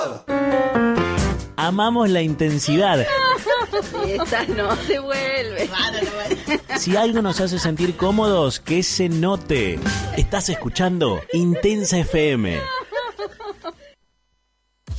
Amamos la intensidad. Esta no se vuelve. Si algo nos hace sentir cómodos, que se note. Estás escuchando Intensa FM.